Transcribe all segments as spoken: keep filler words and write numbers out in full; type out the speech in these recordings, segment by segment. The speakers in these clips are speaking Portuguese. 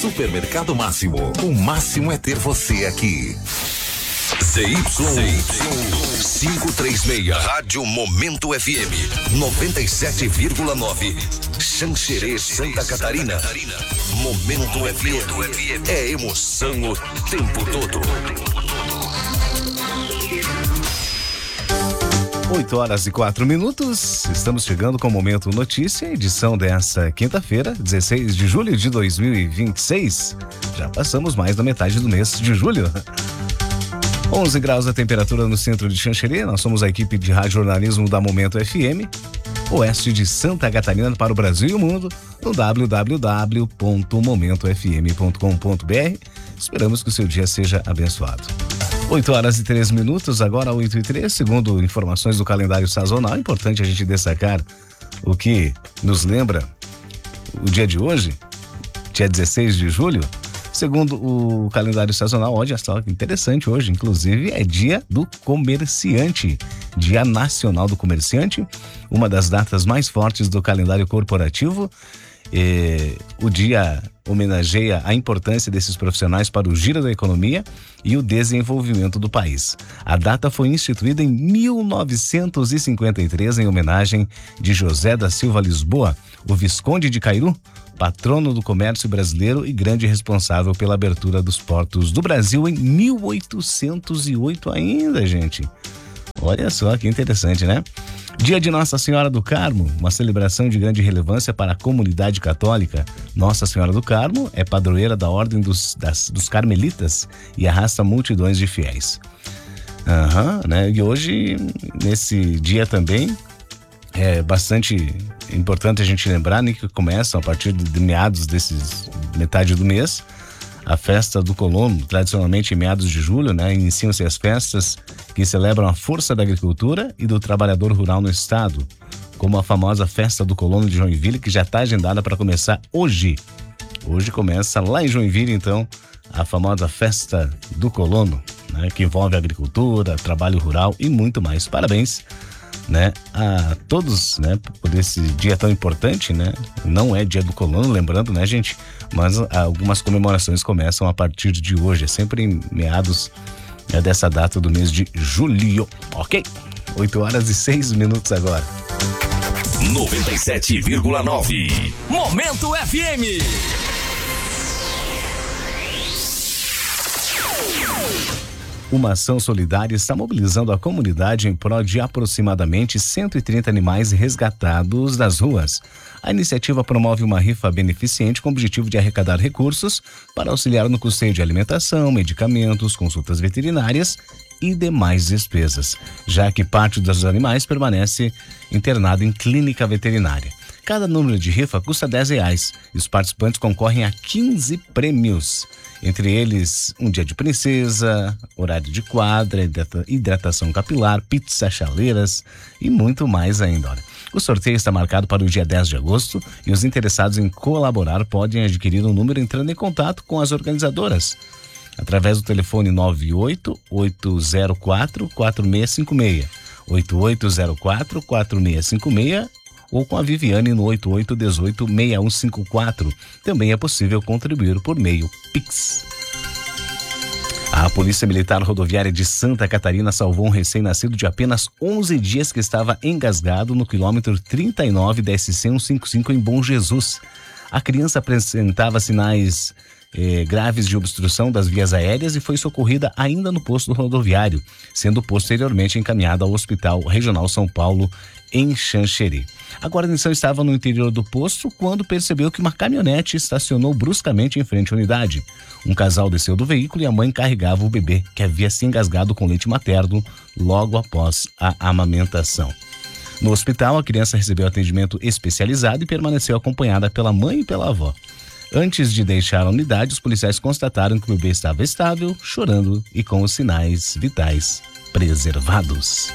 Supermercado Máximo. O máximo é ter você aqui. Z Y quinhentos e trinta e seis, Rádio Momento F M noventa e sete vírgula nove, Xanxerê, Santa Catarina. Momento F M é emoção o tempo todo. oito horas e quatro minutos, estamos chegando com o Momento Notícia, edição dessa quinta-feira, dezesseis de julho de dois mil e vinte e seis. Já passamos mais da metade do mês de julho. onze graus a temperatura no centro de Xanxerê. Nós somos a equipe de rádio jornalismo da Momento F M, oeste de Santa Catarina para o Brasil e o mundo, no w w w ponto momento f m ponto com ponto b r. Esperamos que o seu dia seja abençoado. oito horas e três minutos, agora oito e três, segundo informações do calendário sazonal. É importante a gente destacar o que nos lembra o dia de hoje, dia dezesseis de julho. Segundo o calendário sazonal, olha só que interessante, hoje inclusive é dia do comerciante, dia nacional do comerciante, uma das datas mais fortes do calendário corporativo. E o dia homenageia a importância desses profissionais para o giro da economia e o desenvolvimento do país. A data foi instituída em mil novecentos e cinquenta e três em homenagem de José da Silva Lisboa, o Visconde de Cairu, patrono do comércio brasileiro e grande responsável pela abertura dos portos do Brasil em mil oitocentos e oito ainda, gente. Olha só que interessante, né? Dia de Nossa Senhora do Carmo, uma celebração de grande relevância para a comunidade católica. Nossa Senhora do Carmo é padroeira da Ordem dos, das, dos Carmelitas e arrasta multidões de fiéis. Aham, né? E hoje, nesse dia também, é bastante importante a gente lembrar, né, que começam a partir de meados desses, metade do mês, a festa do colono, tradicionalmente em meados de julho, né, iniciam-se as festas que celebram a força da agricultura e do trabalhador rural no estado, como a famosa festa do colono de Joinville, que já está agendada para começar hoje. Hoje começa lá em Joinville, então, a famosa festa do colono, né, que envolve agricultura, trabalho rural e muito mais. Parabéns, né, a todos, né, por esse dia tão importante, né? Não é dia do colono, lembrando, né, gente, mas algumas comemorações começam a partir de hoje, é sempre em meados, né, dessa data do mês de julho, ok? oito horas e seis minutos agora. noventa e sete vírgula nove Momento F M. Uma ação solidária está mobilizando a comunidade em prol de aproximadamente cento e trinta animais resgatados das ruas. A iniciativa promove uma rifa beneficente com o objetivo de arrecadar recursos para auxiliar no custeio de alimentação, medicamentos, consultas veterinárias e demais despesas, já que parte dos animais permanece internado em clínica veterinária. Cada número de rifa custa dez reais e os participantes concorrem a quinze prêmios. Entre eles, um dia de princesa, horário de quadra, hidratação capilar, pizza, chaleiras e muito mais ainda. Olha, o sorteio está marcado para o dia dez de agosto e os interessados em colaborar podem adquirir um número entrando em contato com as organizadoras através do telefone nove oito oito zero quatro quatro seis cinco seis, oito oito zero quatro quatro seis cinco seis ou com a Viviane no oito oito um oito seis um cinco quatro. Também é possível contribuir por meio Pix. A Polícia Militar Rodoviária de Santa Catarina salvou um recém-nascido de apenas onze dias que estava engasgado no quilômetro trinta e nove da S C cento e cinquenta e cinco em Bom Jesus. A criança apresentava sinais eh, graves de obstrução das vias aéreas e foi socorrida ainda no posto rodoviário, sendo posteriormente encaminhada ao Hospital Regional São Paulo em Xanxerê. A guarnição estava no interior do posto quando percebeu que uma caminhonete estacionou bruscamente em frente à unidade. Um casal desceu do veículo e a mãe carregava o bebê, que havia se engasgado com leite materno logo após a amamentação. No hospital, a criança recebeu atendimento especializado e permaneceu acompanhada pela mãe e pela avó. Antes de deixar a unidade, os policiais constataram que o bebê estava estável, chorando e com os sinais vitais preservados.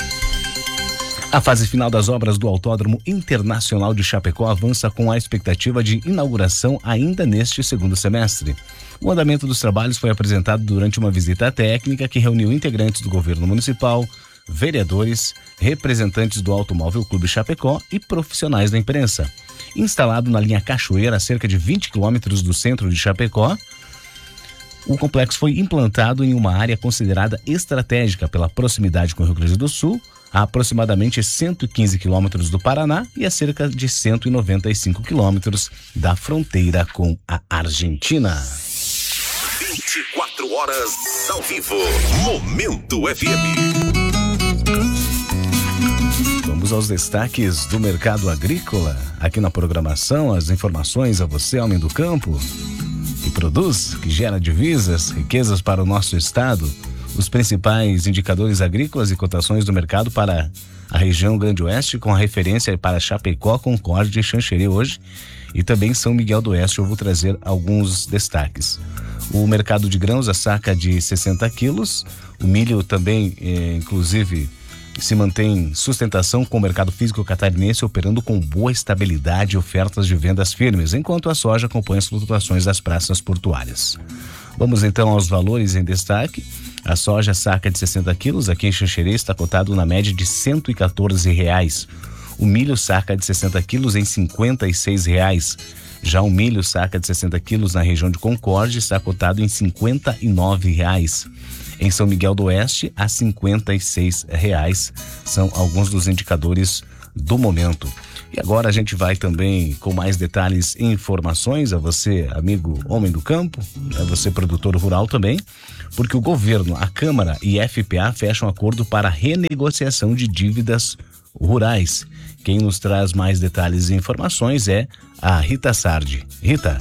A fase final das obras do Autódromo Internacional de Chapecó avança com a expectativa de inauguração ainda neste segundo semestre. O andamento dos trabalhos foi apresentado durante uma visita técnica que reuniu integrantes do governo municipal, vereadores, representantes do Automóvel Clube Chapecó e profissionais da imprensa. Instalado na linha Cachoeira, a cerca de vinte quilômetros do centro de Chapecó, o complexo foi implantado em uma área considerada estratégica pela proximidade com o Rio Grande do Sul, a aproximadamente cento e quinze quilômetros do Paraná e a cerca de cento e noventa e cinco quilômetros da fronteira com a Argentina. vinte e quatro horas ao vivo. Momento F M. Vamos aos destaques do mercado agrícola. Aqui na programação, as informações a você, homem do campo, que produz, que gera divisas, riquezas para o nosso estado. Os principais indicadores agrícolas e cotações do mercado para a região Grande Oeste, com a referência para Chapecó, Concórdia e Xanxerê hoje, e também São Miguel do Oeste. Eu vou trazer alguns destaques. O mercado de grãos, a saca de sessenta quilos, o milho também, eh, inclusive, se mantém sustentação com o mercado físico catarinense operando com boa estabilidade e ofertas de vendas firmes, enquanto a soja acompanha as flutuações das praças portuárias. Vamos então aos valores em destaque. A soja saca de sessenta quilos aqui em Xanxerê está cotado na média de cento e quatorze reais. O milho saca de sessenta quilos em cinquenta e seis reais. Já o milho saca de sessenta quilos na região de Concórdia está cotado em cinquenta e nove reais. Em São Miguel do Oeste, a cinquenta e seis reais. São alguns dos indicadores do momento. E agora a gente vai também com mais detalhes e informações a você, amigo homem do campo, a você produtor rural também, porque o governo, a Câmara e F P A fecham um acordo para renegociação de dívidas rurais. Quem nos traz mais detalhes e informações é a Rita Sardi. Rita.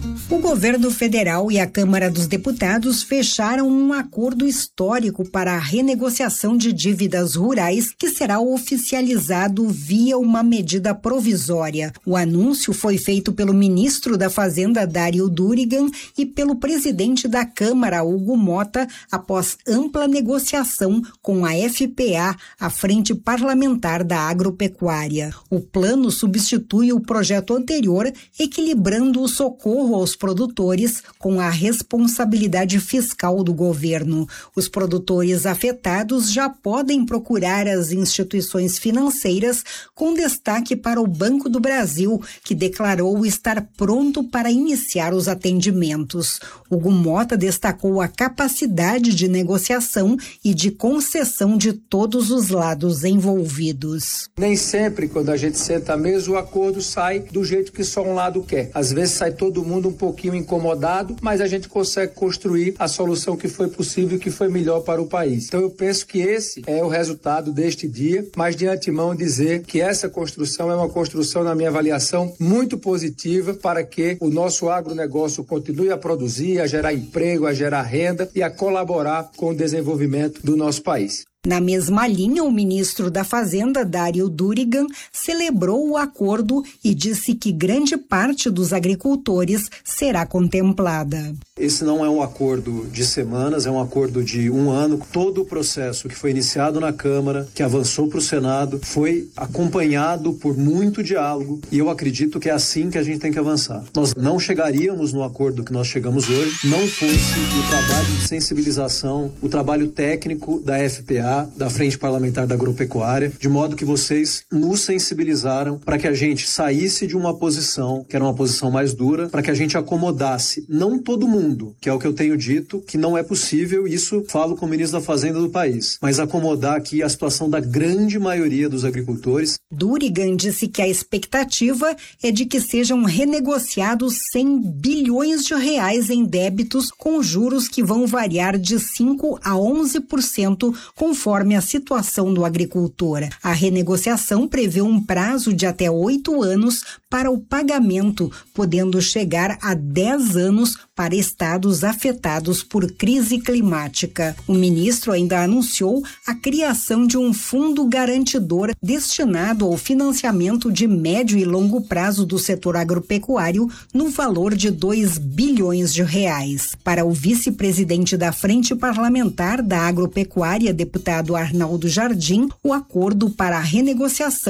O governo federal e a Câmara dos Deputados fecharam um acordo histórico para a renegociação de dívidas rurais que será oficializado via uma medida provisória. O anúncio foi feito pelo ministro da Fazenda, Dário Durigan, e pelo presidente da Câmara, Hugo Mota, após ampla negociação com a F P A, a Frente Parlamentar da Agropecuária. O plano substitui o projeto anterior, equilibrando o socorro aos produtores com a responsabilidade fiscal do governo. Os produtores afetados já podem procurar as instituições financeiras, com destaque para o Banco do Brasil, que declarou estar pronto para iniciar os atendimentos. Hugo Mota destacou a capacidade de negociação e de concessão de todos os lados envolvidos. Nem sempre, quando a gente senta à mesa, o acordo sai do jeito que só um lado quer. Às vezes sai todo mundo um pouco pouquinho incomodado, mas a gente consegue construir a solução que foi possível e que foi melhor para o país. Então eu penso que esse é o resultado deste dia, mas de antemão dizer que essa construção é uma construção, na minha avaliação, muito positiva para que o nosso agronegócio continue a produzir, a gerar emprego, a gerar renda e a colaborar com o desenvolvimento do nosso país. Na mesma linha, o ministro da Fazenda, Dário Durigan, celebrou o acordo e disse que grande parte dos agricultores será contemplada. Esse não é um acordo de semanas, é um acordo de um ano. Todo o processo que foi iniciado na Câmara, que avançou para o Senado, foi acompanhado por muito diálogo e eu acredito que é assim que a gente tem que avançar. Nós não chegaríamos no acordo que nós chegamos hoje, não fosse o trabalho de sensibilização, o trabalho técnico da F P A, da Frente Parlamentar da Agropecuária, de modo que vocês nos sensibilizaram para que a gente saísse de uma posição, que era uma posição mais dura, para que a gente acomodasse, não todo mundo, que é o que eu tenho dito, que não é possível, isso falo com o ministro da Fazenda do país, mas acomodar aqui a situação da grande maioria dos agricultores. Durigan disse que a expectativa é de que sejam renegociados cem bilhões de reais em débitos com juros que vão variar de cinco a onze por cento conforme a situação do agricultor. A renegociação prevê um prazo de até oito anos para o pagamento, podendo chegar a dez anos para estados afetados por crise climática. O ministro ainda anunciou a criação de um fundo garantidor destinado ao financiamento de médio e longo prazo do setor agropecuário no valor de dois bilhões de reais. Para o vice-presidente da Frente Parlamentar da Agropecuária, deputado Arnaldo Jardim, o acordo para a renegociação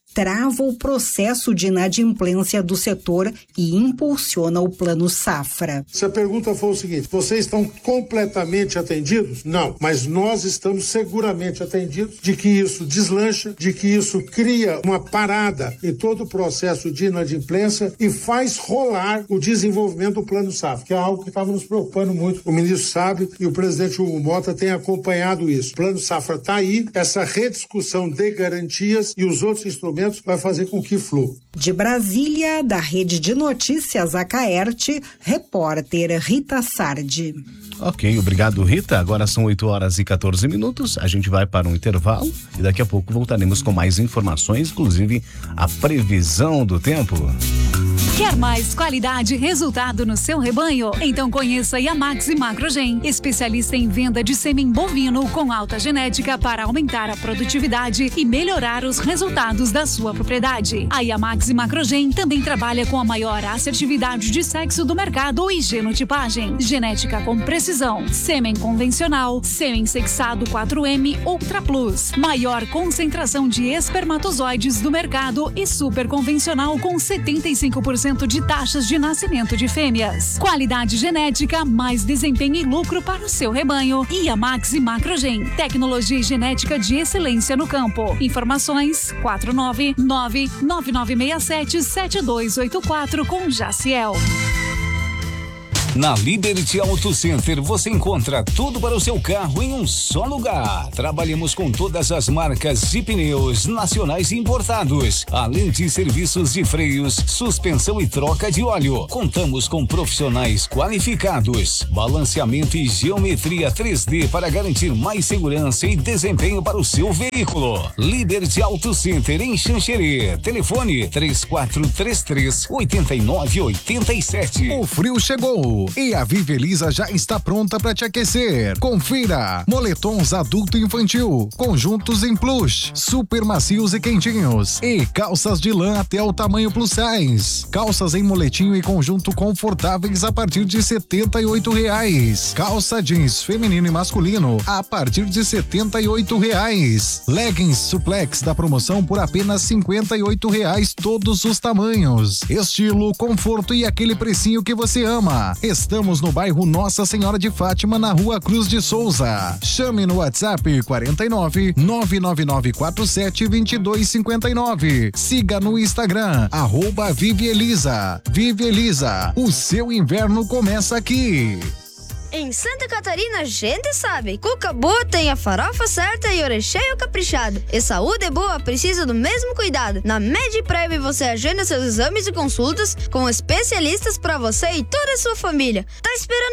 trava o processo de inadimplência do setor e impulsiona o Plano Safra. Se a pergunta for o seguinte, vocês estão completamente atendidos? Não, mas nós estamos seguramente atendidos de que isso deslancha, de que isso cria uma parada em todo o processo de inadimplência e faz rolar o desenvolvimento do Plano Safra, que é algo que estava nos preocupando muito. O ministro sabe e o presidente Hugo Mota tem acompanhado isso. O Plano Safra está aí, essa rediscussão de garantias e os outros instrumentos vai fazer com que flua. De Brasília, da Rede de Notícias Acaerte, repórter Rita Sardi. Ok, obrigado, Rita. Agora são oito horas e quatorze minutos. A gente vai para um intervalo e daqui a pouco voltaremos com mais informações, inclusive a previsão do tempo. Quer mais qualidade e resultado no seu rebanho? Então conheça a Yamax Macrogen, especialista em venda de sêmen bovino com alta genética para aumentar a produtividade e melhorar os resultados da sua propriedade. A Yamax Macrogen também trabalha com a maior assertividade de sexo do mercado e genotipagem, genética com precisão, sêmen convencional, sêmen sexado quatro M Ultra Plus, maior concentração de espermatozoides do mercado e super convencional com setenta e cinco por cento de taxas de nascimento de fêmeas. Qualidade genética, mais desempenho e lucro para o seu rebanho. Yamax e Macrogen, tecnologia e genética de excelência no campo. Informações quatro nove nove nove nove seis sete sete dois oito quatro com Jaciel. Na Liberty Auto Center você encontra tudo para o seu carro em um só lugar. Trabalhamos com todas as marcas de pneus nacionais e importados, além de serviços de freios, suspensão e troca de óleo. Contamos com profissionais qualificados, balanceamento e geometria três D para garantir mais segurança e desempenho para o seu veículo. Liberty Auto Center em Xanxerê. Telefone três quatro três três oito nove oito sete. O frio chegou e a Vive Elisa já está pronta para te aquecer. Confira: moletons adulto e infantil, conjuntos em plush, super macios e quentinhos, e calças de lã até o tamanho plus size. Calças em moletinho e conjunto confortáveis a partir de setenta e oito reais. Calça jeans feminino e masculino a partir de setenta e oito reais. Leggings suplex da promoção por apenas cinquenta e oito reais, todos os tamanhos. Estilo, conforto e aquele precinho que você ama. Estamos no bairro Nossa Senhora de Fátima, na Rua Cruz de Souza. Chame no WhatsApp quarenta e nove nove nove nove quatro sete dois dois cinco nove. Siga no Instagram, arroba Vive Elisa. Vive Elisa, o seu inverno começa aqui. Em Santa Catarina, a gente sabe, cuca boa tem a farofa certa e orecheio caprichado. E saúde boa precisa do mesmo cuidado. Na MedPrev você agenda seus exames e consultas com especialistas para você e toda a sua família. Tá esperando